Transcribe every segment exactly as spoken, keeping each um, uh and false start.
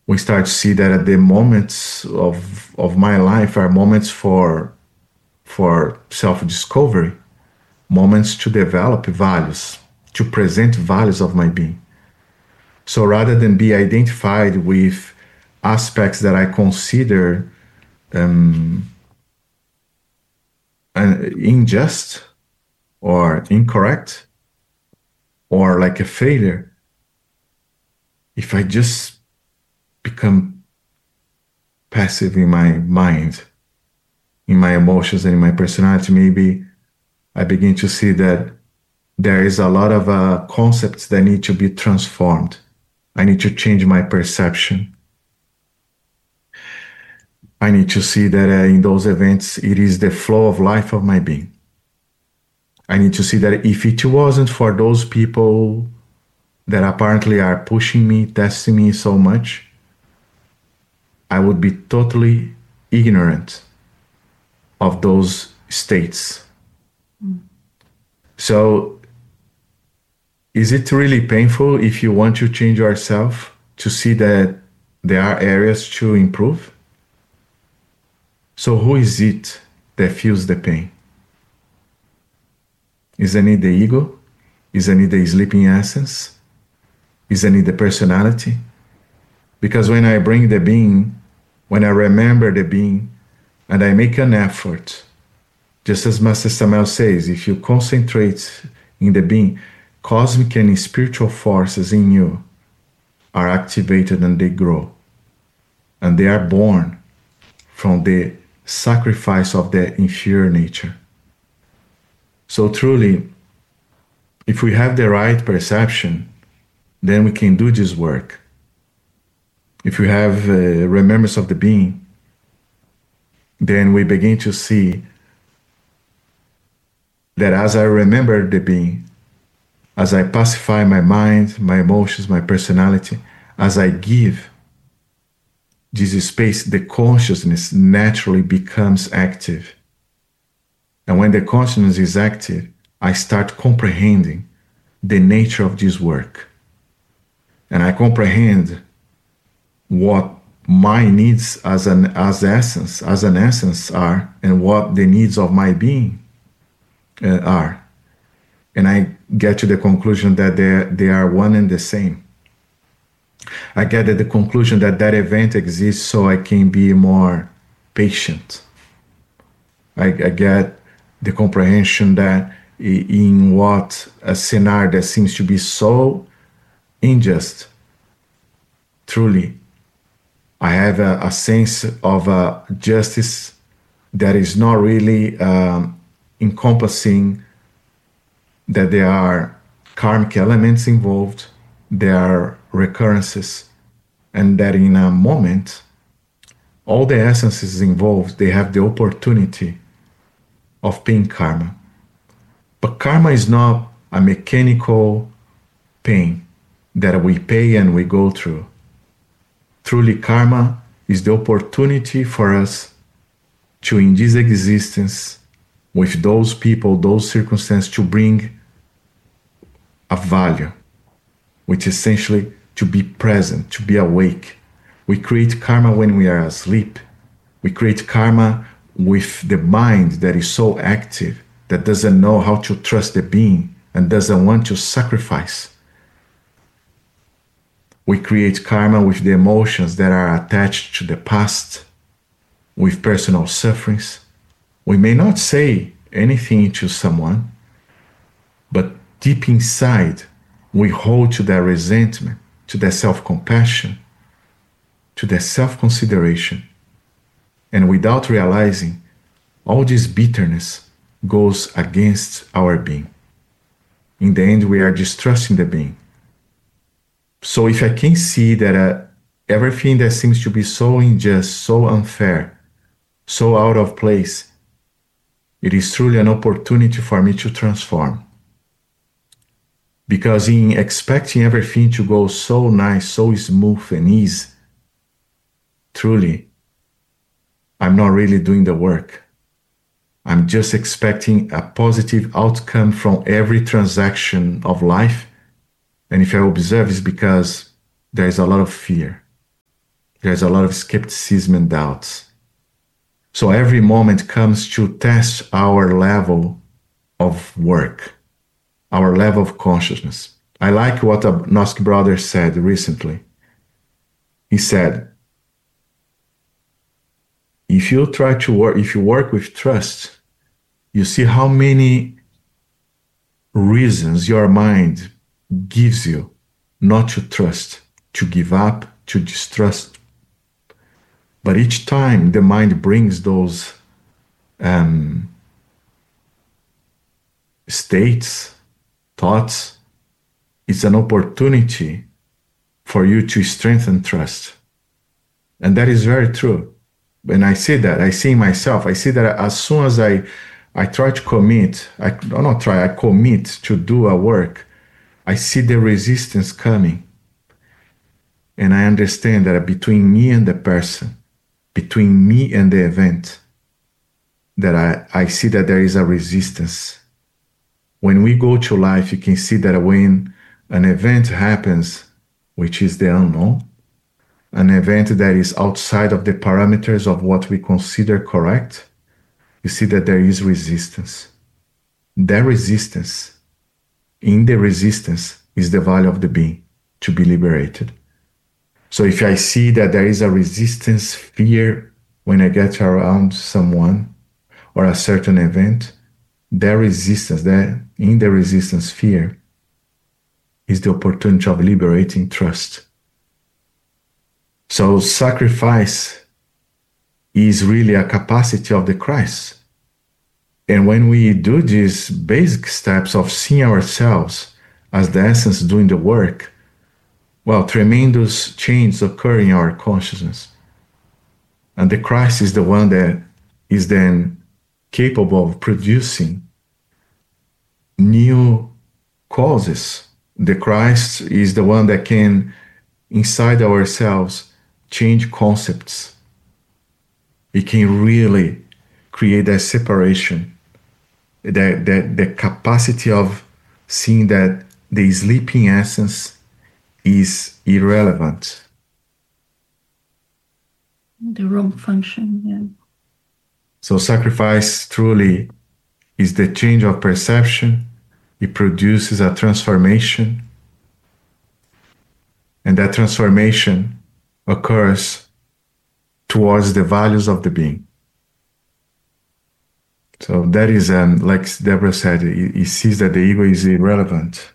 we start to see that the moments of of my life are moments for for self-discovery, moments to develop values, to present values of my being. So rather than be identified with aspects that I consider um, unjust or incorrect or like a failure, if I just become passive in my mind, in my emotions and in my personality, maybe I begin to see that there is a lot of uh, concepts that need to be transformed. I need to change my perception. I need to see that uh, in those events, it is the flow of life of my being. I need to see that if it wasn't for those people that apparently are pushing me, testing me so much, I would be totally ignorant of those states. Mm. So, is it really painful if you want to change yourself to see that there are areas to improve? So who is it that feels the pain? Isn't it the ego? Isn't it the sleeping essence? Isn't it the personality? Because when I bring the being, when I remember the being, and I make an effort, just as Master Samael says, if you concentrate in the being, cosmic and spiritual forces in you are activated and they grow. And they are born from the sacrifice of the inferior nature. So truly, if we have the right perception, then we can do this work. If we have uh, remembrance of the being, then we begin to see that as I remember the being, as I pacify my mind, my emotions, my personality, as I give this space, the consciousness naturally becomes active. And when the consciousness is active, I start comprehending the nature of this work. And I comprehend what my needs as an as essence, as an essence are, and what the needs of my being uh, are. And I get to the conclusion that they they are one and the same. I get to the conclusion that that event exists so I can be more patient. I, I get the comprehension that in what a scenario that seems to be so unjust, truly, I have a, a sense of uh, justice that is not really um, encompassing that there are karmic elements involved, there are recurrences, and that in a moment, all the essences involved, they have the opportunity of paying karma. But karma is not a mechanical pain that we pay and we go through. Truly, karma is the opportunity for us to, in this existence, with those people, those circumstances, to bring a value, which is essentially to be present, to be awake. We create karma when we are asleep. We create karma with the mind that is so active, that doesn't know how to trust the being and doesn't want to sacrifice. We create karma with the emotions that are attached to the past, with personal sufferings. We may not say anything to someone, but deep inside, we hold to that resentment, to that self-compassion, to that self-consideration. And without realizing, all this bitterness goes against our being. In the end, we are distrusting the being. So if I can see that uh, everything that seems to be so unjust, so unfair, so out of place, it is truly an opportunity for me to transform. Because in expecting everything to go so nice, so smooth and easy, truly, I'm not really doing the work. I'm just expecting a positive outcome from every transaction of life. And if I observe, it's because there is a lot of fear. there's a lot of skepticism and doubts. So every moment comes to test our level of work, our level of consciousness. I like what a Noski brother said recently. He said, if you try to work, if you work with trust, you see how many reasons your mind gives you not to trust, to give up, to distrust. But each time the mind brings those um, states, thoughts, it's an opportunity for you to strengthen trust. And that is very true. And I see that, I see myself, I see that as soon as I, I try to commit, I don't not try, I commit to do a work, I see the resistance coming. And I understand that between me and the person, between me and the event, that I, I see that there is a resistance. When we go to life, you can see that when an event happens, which is the unknown, an event that is outside of the parameters of what we consider correct, you see that there is resistance. That resistance, in the resistance, is the value of the being, to be liberated. So if I see that there is a resistance, fear, when I get around someone or a certain event, that resistance, that in the resistance, fear, is the opportunity of liberating trust. So sacrifice is really a capacity of the Christ. And when we do these basic steps of seeing ourselves as the essence doing the work, well, tremendous changes occur in our consciousness. And the Christ is the one that is then capable of producing new causes. The Christ is the one that can, inside ourselves, change concepts. It can really create that separation, that, that the capacity of seeing that the sleeping essence is irrelevant. The wrong function, yeah. So sacrifice truly is the change of perception. It produces a transformation. And that transformation occurs towards the values of the being. So that is, um, like Deborah said, he sees that the ego is irrelevant.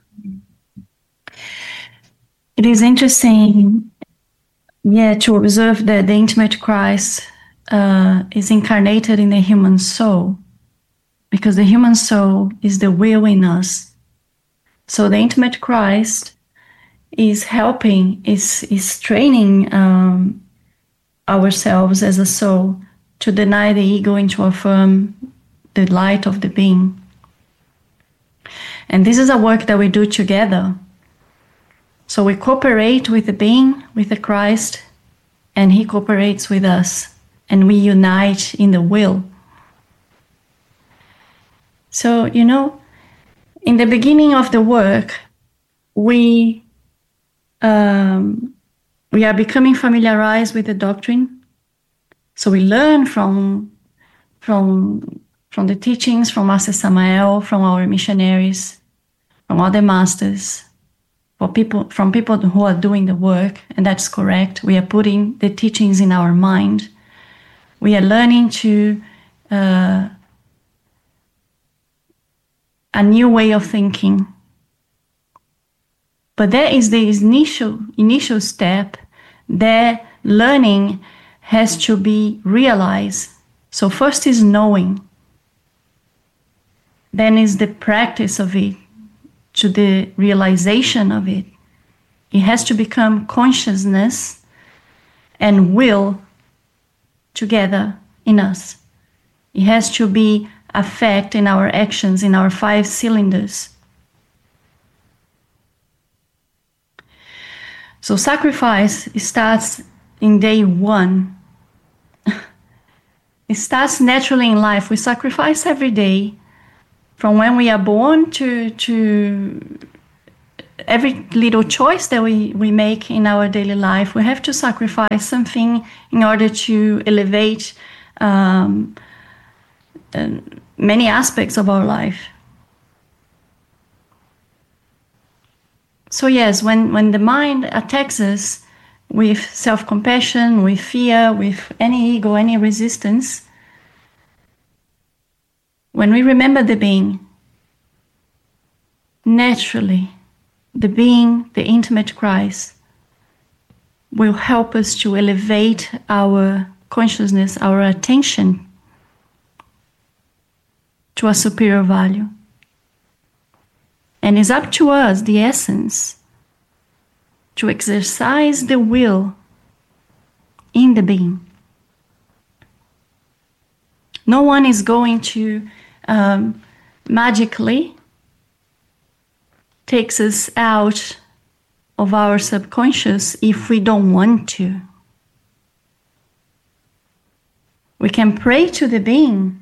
It is interesting, yeah, to observe that the intimate Christ uh, is incarnated in the human soul, because the human soul is the will in us. So the intimate Christ is helping, is, is training um, ourselves as a soul to deny the ego and to affirm the light of the being. And this is a work that we do together. So we cooperate with the being, with the Christ, and he cooperates with us, and we unite in the will. So, you know, in the beginning of the work, we um, we are becoming familiarized with the doctrine. So we learn from from from the teachings from Master Samael, from our missionaries, from other masters, for people from people who are doing the work, and that's correct. We are putting the teachings in our mind. We are learning to uh, a new way of thinking. But there is this initial initial step. That learning has to be realized. So first is knowing. Then is the practice of it, to the realization of it. It has to become consciousness and will together in us. It has to be affect in our actions, in our five cylinders. So sacrifice starts in day one. It starts naturally in life. We sacrifice every day, from when we are born to to every little choice that we, we make in our daily life, we have to sacrifice something in order to elevate um, uh, many aspects of our life. So yes, when, when the mind attacks us with self-compassion, with fear, with any ego, any resistance, when we remember the being, naturally, the being, the intimate Christ, will help us to elevate our consciousness, our attention to a superior value. And it's up to us, the essence, to exercise the will in the being. No one is going to um, magically take us out of our subconscious if we don't want to. We can pray to the being,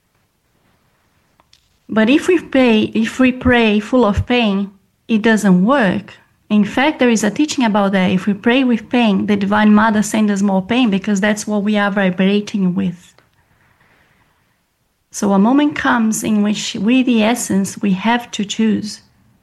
but if we pray, if we pray full of pain, it doesn't work. In fact, there is a teaching about that. If we pray with pain, the Divine Mother sends us more pain because that's what we are vibrating with. So a moment comes in which we, the essence, we have to choose.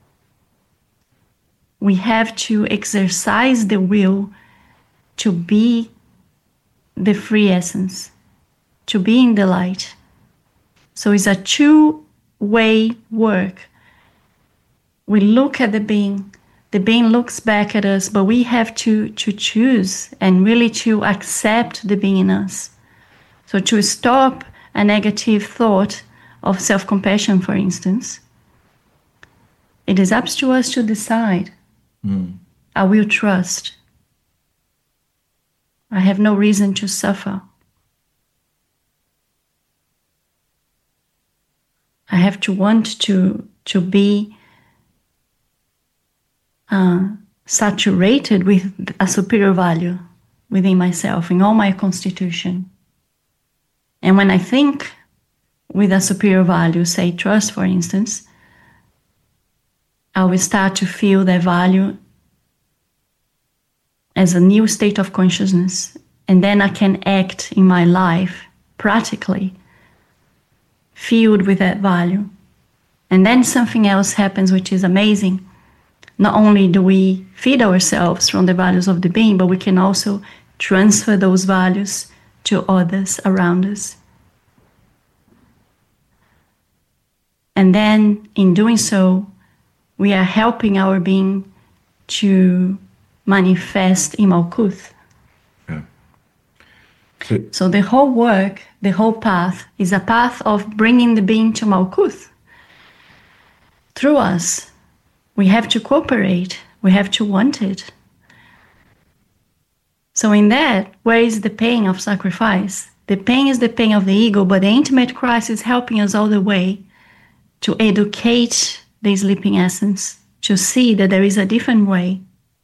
We have to exercise the will to be the free essence, to be in the light. So it's a two-way work. We look at the being, the being looks back at us, but we have to, to choose and really to accept the being in us. So to stop a negative thought of self-compassion, for instance, it is up to us to decide. Mm. I will trust. I have no reason to suffer. I have to want to, to be uh, saturated with a superior value within myself, in all my constitution. And when I think with a superior value, say trust, for instance, I will start to feel that value as a new state of consciousness. And then I can act in my life practically, filled with that value. And then something else happens which is amazing. Not only do we feed ourselves from the values of the being, but we can also transfer those values to others around us. And then in doing so, we are helping our being to manifest in Malkuth. Yeah. So, so the whole work, the whole path, is a path of bringing the being to Malkuth. Through us, we have to cooperate, we have to want it. So in that, where is the pain of sacrifice? The pain is the pain of the ego, but the intimate Christ is helping us all the way to educate the sleeping essence, to see that there is a different way.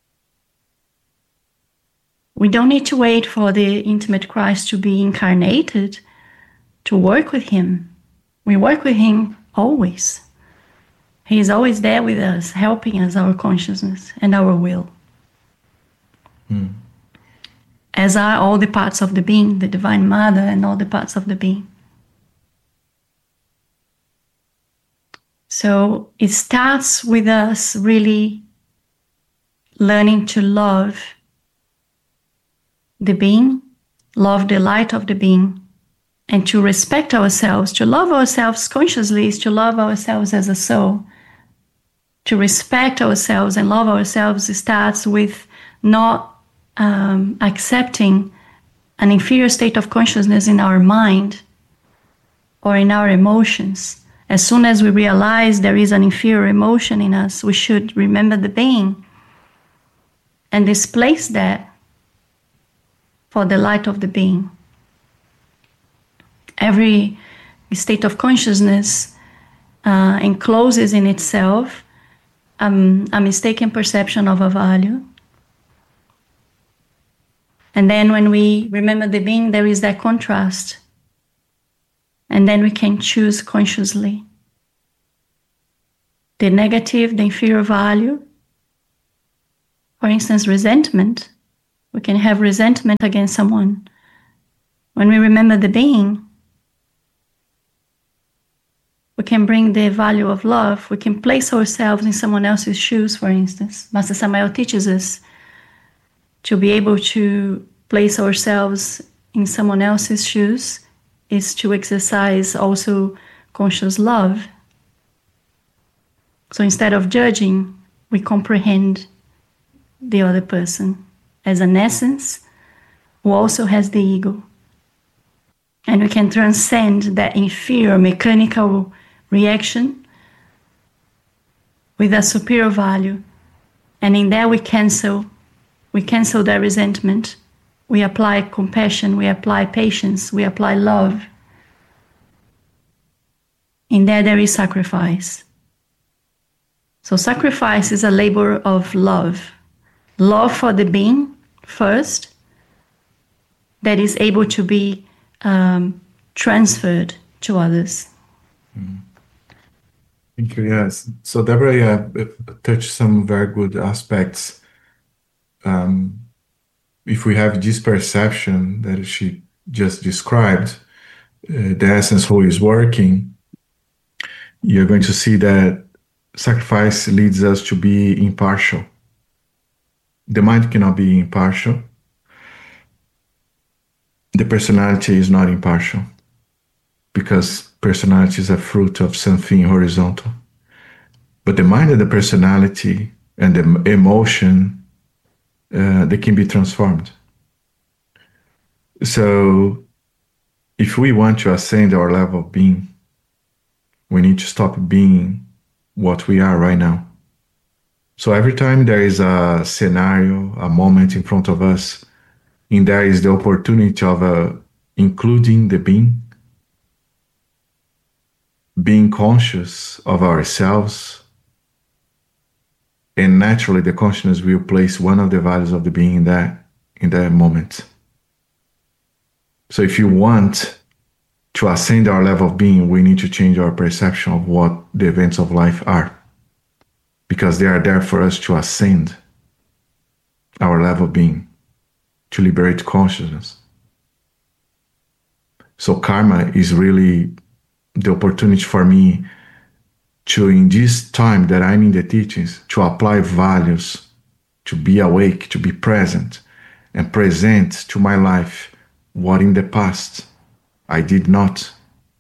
We don't need to wait for the intimate Christ to be incarnated to work with him. We work with him always. He is always there with us, helping us, our consciousness and our will. Mm. As are all the parts of the being, the Divine Mother and all the parts of the being. So it starts with us really learning to love the being, love the light of the being, and to respect ourselves. To love ourselves consciously is to love ourselves as a soul. To respect ourselves and love ourselves starts with not um, accepting an inferior state of consciousness in our mind or in our emotions. As soon as we realize there is an inferior emotion in us, we should remember the being and displace that for the light of the being. Every state of consciousness uh, encloses in itself um, a mistaken perception of a value. And then when we remember the being, there is that contrast. And then we can choose consciously. The negative, the inferior value, For instance, resentment. We can have resentment against someone. When we remember the being, we can bring the value of love. We can place ourselves in someone else's shoes, for instance. Master Samael teaches us to be able to place ourselves in someone else's shoes is to exercise also conscious love. So instead of judging, we comprehend the other person as an essence who also has the ego. And we can transcend that inferior mechanical reaction with a superior value. And in that we cancel, we cancel that resentment. We apply compassion, we apply patience, we apply love. In there there is sacrifice. So sacrifice is a labor of love. Love for the being first, that is able to be um, transferred to others. Mm. Thank you. Yes. So Deborah, yeah, touched some very good aspects. Um, if we have this perception that she just described, uh, the essence who is working, you're going to see that sacrifice leads us to be impartial. The mind cannot be impartial. The personality is not impartial, because personality is a fruit of something horizontal. But the mind and the personality and the emotion, uh, they can be transformed. So if we want to ascend our level of being, we need to stop being what we are right now. So every time there is a scenario, a moment in front of us, and there is the opportunity of uh, including the being, being conscious of ourselves, and naturally the consciousness will place one of the values of the being in that, in that moment. So if you want to ascend our level of being, we need to change our perception of what the events of life are, because they are there for us to ascend our level of being, to liberate consciousness. So karma is really the opportunity for me to, in this time that I'm in the teachings, to apply values, to be awake, to be present, and present to my life what in the past I did not.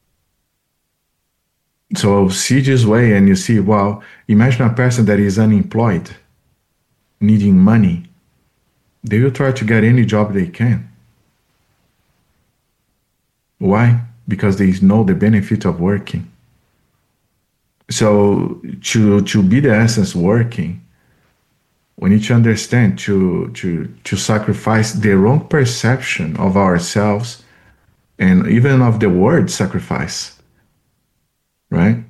So see this way and you see, wow, imagine a person that is unemployed, needing money. They will try to get any job they can. Why? Because they know the benefit of working. So to, to be the essence working, we need to understand to, to, to sacrifice the wrong perception of ourselves and even of the word sacrifice, right?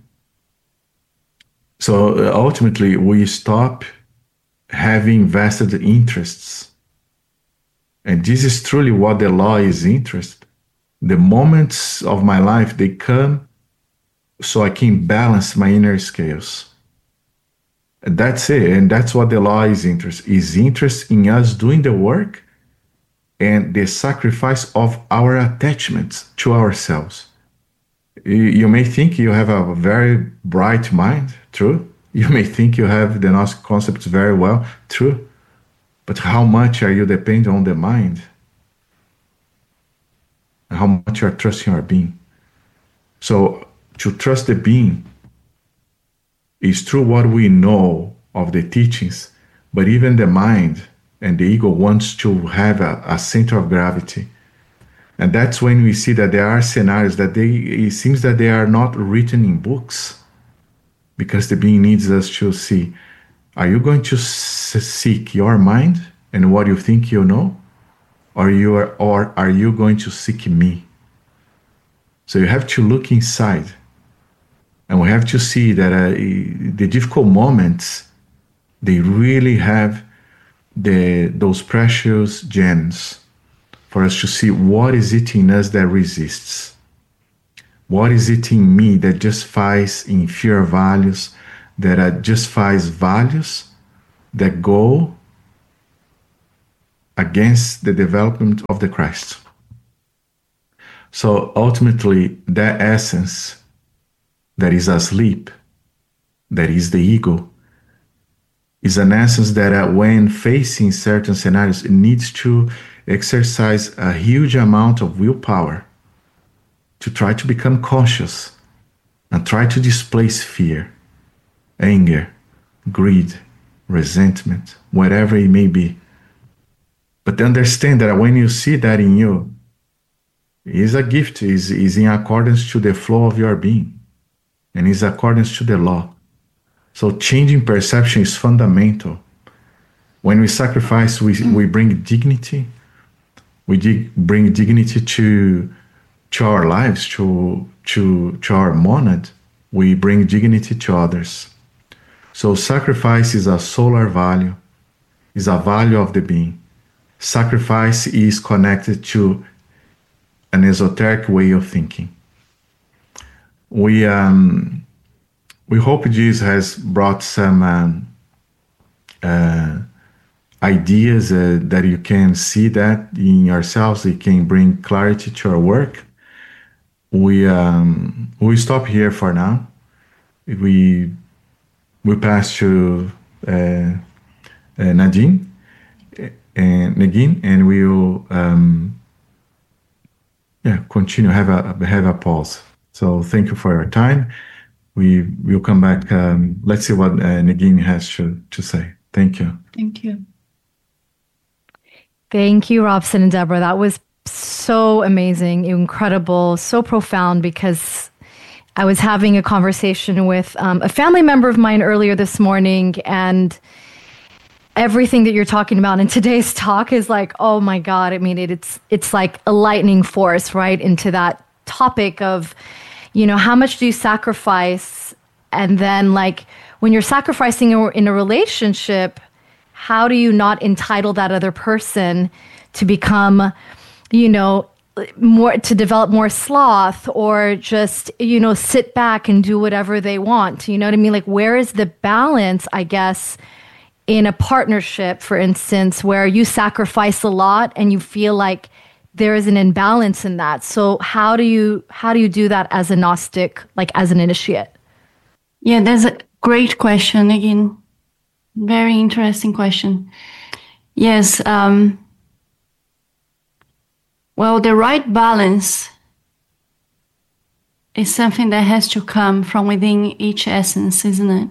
So ultimately, we stop having vested interests. And this is truly what the law is interest. The moments of my life, they come so I can balance my inner scales. And that's it. And that's what the law is interest. Is interest in us doing the work and the sacrifice of our attachments to ourselves. You may think you have a very bright mind, true. You may think you have the Gnostic concepts very well, true. But how much are you dependent on the mind? How much you are trusting your being? So to trust the being is through what we know of the teachings, but even the mind and the ego wants to have a, a center of gravity. And that's when we see that there are scenarios that they, it seems that they are not written in books, because the being needs us to see, are you going to seek your mind and what you think you know? Or, you are, or are you going to seek me? So you have to look inside. And we have to see that uh, the difficult moments, they really have the those precious gems for us to see what is it in us that resists. What is it in me that justifies inferior values, that uh, justifies values that go against the development of the Christ. So ultimately, that essence that is asleep, that is the ego, is an essence that uh, when facing certain scenarios, it needs to exercise a huge amount of willpower to try to become conscious and try to displace fear, anger, greed, resentment, whatever it may be. But understand that when you see that in you, it is a gift, is is in accordance to the flow of your being, and is accordance to the law. So changing perception is fundamental. When we sacrifice, we, we bring dignity. We dig, bring dignity to, to our lives, to, to, to our monad. We bring dignity to others. So sacrifice is a solar value, is a value of the being. Sacrifice is connected to an esoteric way of thinking. We... Um, We hope Jesus has brought some um, uh, ideas uh, that you can see that in yourselves. It can bring clarity to our work. We um, we stop here for now. We we pass to uh, uh, Nadine and Negin, and we will um, yeah continue. Have a have a pause. So thank you for your time. We will come back. Um, let's see what uh, Negin has to, to say. Thank you. Thank you. Thank you, Robson and Deborah. That was so amazing, incredible, so profound, because I was having a conversation with um, a family member of mine earlier this morning, and everything that you're talking about in today's talk is like, oh my God, I mean, it, it's it's like a lightning force right into that topic of, you know, how much do you sacrifice? And then like when you're sacrificing in a relationship, how do you not entitle that other person to become, you know, more, to develop more sloth, or just, you know, sit back and do whatever they want? You know what I mean? Like, where is the balance, I guess, in a partnership, for instance, where you sacrifice a lot and you feel like there is an imbalance in that? So how do you how do you do that as a Gnostic, like as an initiate? Yeah, that's a great question. Again, very interesting question. Yes. Um, well, the right balance is something that has to come from within each essence, isn't it?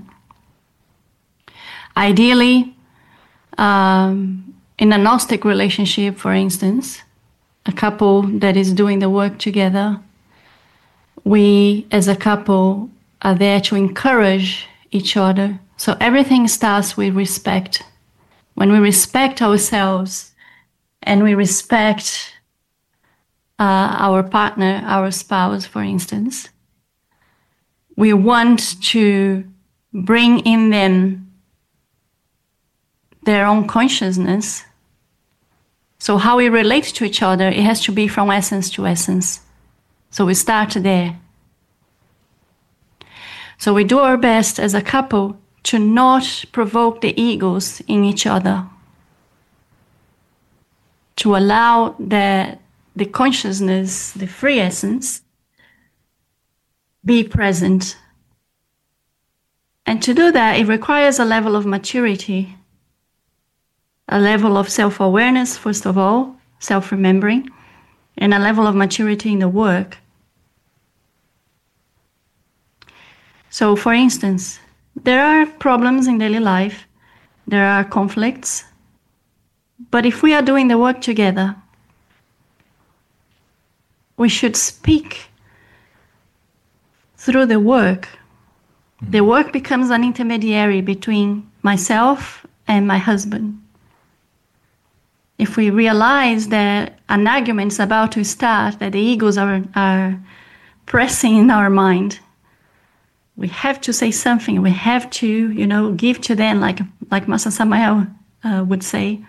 Ideally, um, in a Gnostic relationship, for instance, a couple that is doing the work together, we as a couple are there to encourage each other. So everything starts with respect. When we respect ourselves and we respect uh, our partner, our spouse, for instance, we want to bring in them their own consciousness. So how we relate to each other, it has to be from essence to essence. So we start there. So we do our best as a couple to not provoke the egos in each other, to allow the, the consciousness, the free essence, be present. And to do that, it requires a level of maturity, a level of self-awareness, first of all, self-remembering, and a level of maturity in the work. So, for instance, there are problems in daily life, there are conflicts, but if we are doing the work together, we should speak through the work. The work becomes an intermediary between myself and my husband. If we realize that an argument is about to start, that the egos are, are pressing in our mind, we have to say something. We have to, you know, give to them, like like Master Samael uh, would say.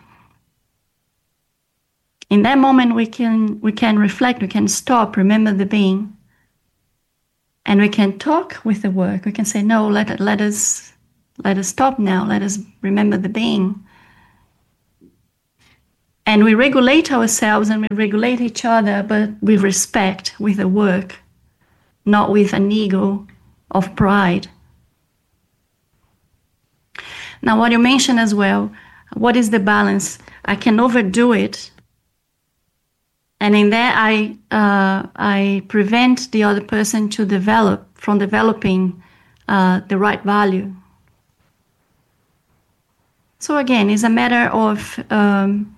In that moment, we can we can reflect. We can stop. Remember the being, and we can talk with the work. We can say, no, let let us let us stop now. Let us remember the being. And we regulate ourselves and we regulate each other, but with respect, with the work, not with an ego of pride. Now, what you mentioned as well, what is the balance? I can overdo it, and in that I uh, I prevent the other person to develop from developing uh, the right value. So again, it's a matter of um,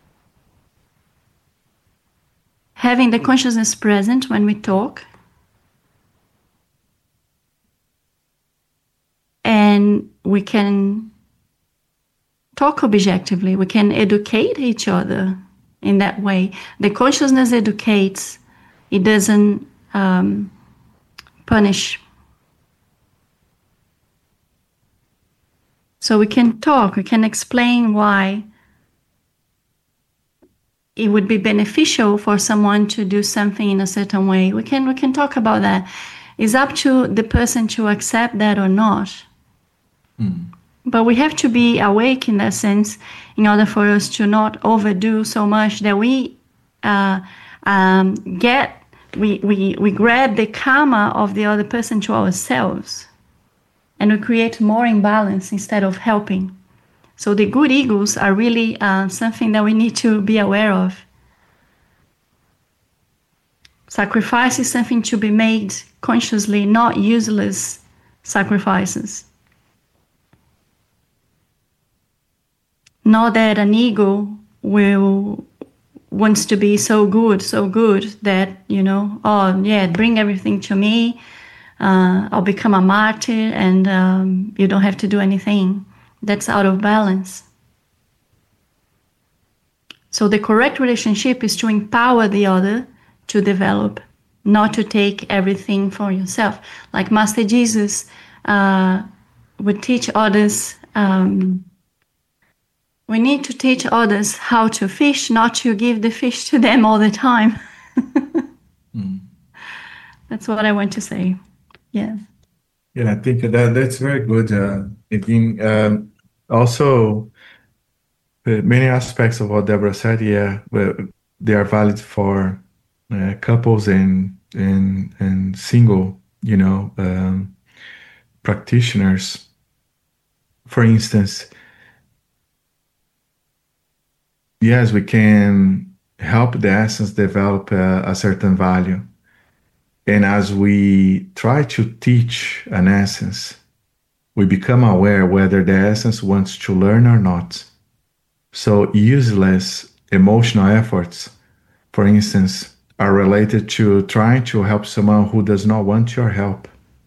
having the consciousness present when we talk, and we can talk objectively. We can educate each other in that way. The consciousness educates. It doesn't um, punish. So we can talk, we can explain why it would be beneficial for someone to do something in a certain way. We can we can talk about that. It's up to the person to accept that or not. Mm. But we have to be awake in that sense in order for us to not overdo so much that we uh, um, get, we, we, we grab the karma of the other person to ourselves. And we create more imbalance instead of helping. So the good egos are really uh, something that we need to be aware of. Sacrifice is something to be made consciously, not useless sacrifices. Not that an ego will wants to be so good, so good that, you know, oh yeah, bring everything to me. Uh, I'll become a martyr and um, you don't have to do anything. That's out of balance. So the correct relationship is to empower the other to develop, not to take everything for yourself. Like Master Jesus uh, would teach others, um, we need to teach others how to fish, not to give the fish to them all the time. mm. That's what I want to say. Yeah. Yeah, I think that that's very good. Uh, again, um, also, uh, many aspects of what Deborah said, yeah, well, they are valid for uh, couples and and and single, you know, um, practitioners. For instance, yes, we can help the essence develop a, a certain value. And as we try to teach an essence, we become aware whether the essence wants to learn or not. So useless emotional efforts, for instance, are related to trying to help someone who does not want your help.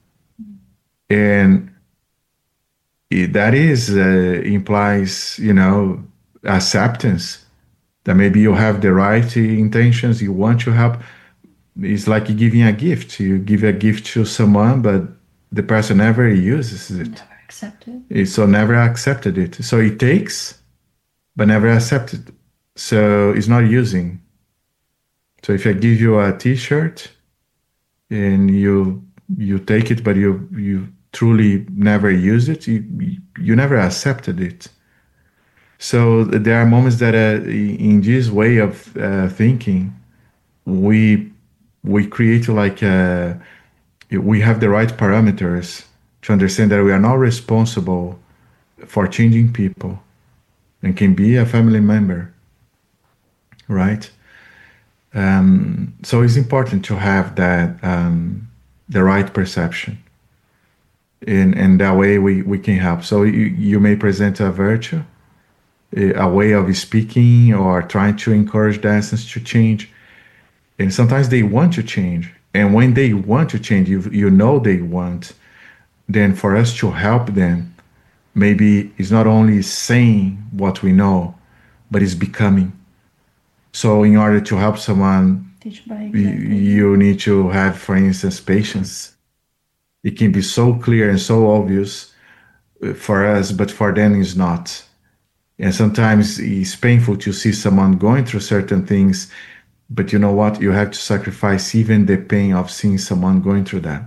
And that is uh, implies, you know, acceptance, that maybe you have the right intentions, you want to help. It's like giving a gift. You give a gift to someone, but the person never uses it. Never accepted it. So never accepted it. So it takes, but never accepted. So it's not using. So if I give you a T-shirt and you you take it, but you you truly never use it, you you never accepted it. So there are moments that uh, in this way of uh, thinking, we we create like a, we have the right parameters to understand that we are not responsible for changing people and can be a family member, right? Um, so it's important to have that um, the right perception. In in that way we, we can help. So you, you may present a virtue, a way of speaking or trying to encourage the essence to change. And sometimes they want to change. And when they want to change, you, you know they want, then for us to help them, maybe it's not only saying what we know, but it's becoming. So in order to help someone, you, you need to have, for instance, patience. It can be so clear and so obvious for us, but for them it's not. And sometimes it's painful to see someone going through certain things, but you know what? You have to sacrifice even the pain of seeing someone going through that.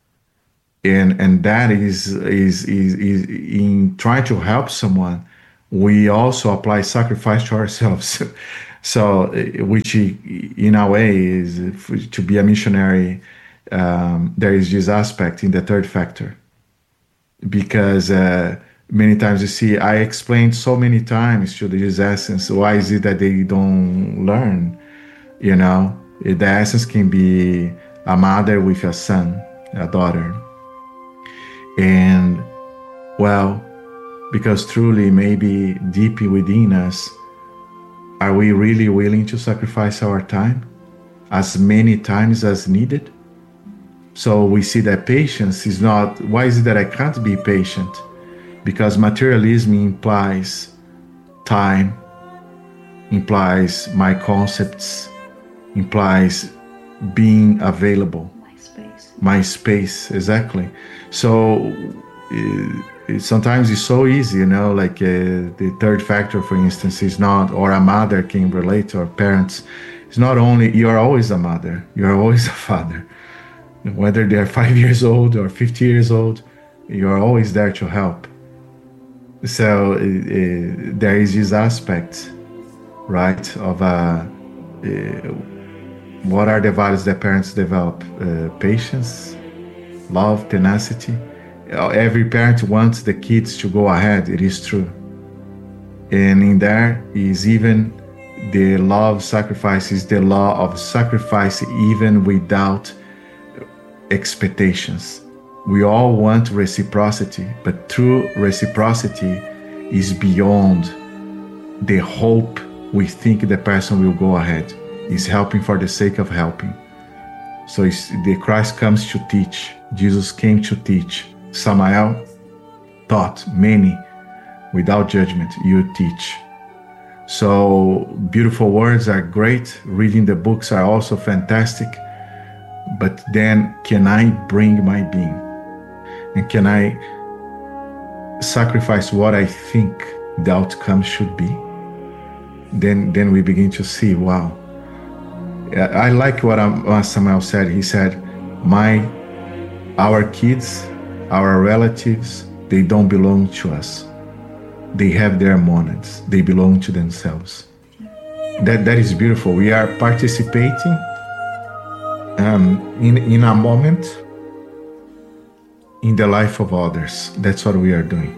And and that is is is, is in trying to help someone. we also apply sacrifice to ourselves. So, which in a way is to be a missionary. Um, there is this aspect in the third factor, because uh, many times you see, I explained so many times to this essence, why is it that they don't learn? You know, the essence can be a mother with a son, a daughter. And, well, because truly, maybe deep within us, are we really willing to sacrifice our time as many times as needed? So we see that patience is not, why is it that I can't be patient? Because materialism implies time, implies my concepts, implies being available. My space. My space, exactly. So it, it, sometimes it's so easy, you know, like uh, the third factor, for instance, is not, or a mother can relate to, or parents. It's not only, you're always a mother, you're always a father. Whether they're five years old or fifty years old, you're always there to help. So uh, uh, there is this aspect, right, of uh, uh, what are the values that parents develop? Uh, patience, love, tenacity. Every parent wants the kids to go ahead, it is true. And in there is even the law of sacrifice, is the law of sacrifice even without expectations. We all want reciprocity, but true reciprocity is beyond the hope we think the person will go ahead. It's helping for the sake of helping. So it's, the Christ comes to teach. Jesus came to teach. Samael taught many without judgment. You teach. So beautiful words are great. Reading the books are also fantastic. But then, can I bring my being? And can I sacrifice what I think the outcome should be? Then, then we begin to see, wow. I like what Samael said. He said, my, our kids, our relatives, they don't belong to us. They have their monads. They belong to themselves. That, that is beautiful. We are participating Um, in, in a moment in the life of others. That's what we are doing.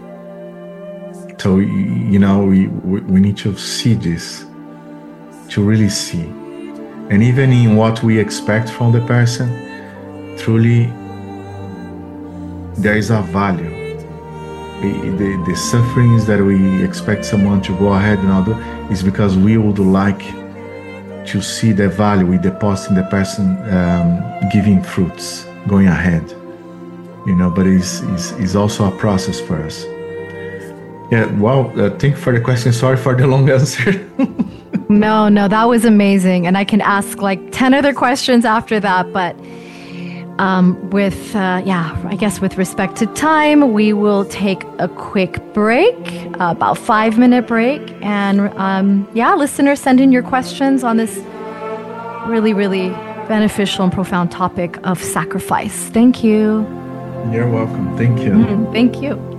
So, you know, we, we, we need to see this, to really see. And even in what we expect from the person, truly there is a value. The, the, the sufferings that we expect someone to go ahead and do is because we would like to see the value we deposit in the person, um, giving fruits, going ahead, you know, but it's, it's, it's also a process for us. Yeah, well, uh, thank you for the question. Sorry for the long answer. No, no, that was amazing. And I can ask like ten other questions after that, but um, with, uh, yeah, I guess with respect to time, we will take a quick break, uh, about five minute break. And um, yeah, listeners, send in your questions on this really, really beneficial and profound topic of sacrifice. Thank you. You're welcome. Thank you. Mm, thank you.